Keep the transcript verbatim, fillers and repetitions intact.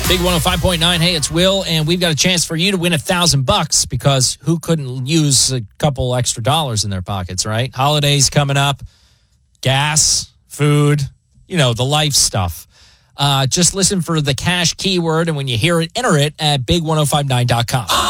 Big one oh five point nine. Hey, it's Will, and we've got a chance for you to win a thousand bucks because who couldn't use a couple extra dollars in their pockets, right? Holidays coming up, gas, food, you know, the life stuff. Uh, just listen for the cash keyword, and when you hear it, enter it at big ten fifty-nine dot com.